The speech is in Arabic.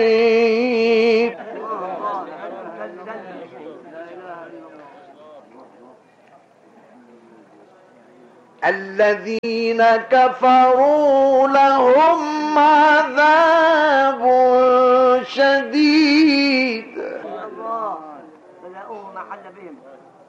الذين كفروا لهم عذاب شديد. بلاؤه محل بهم.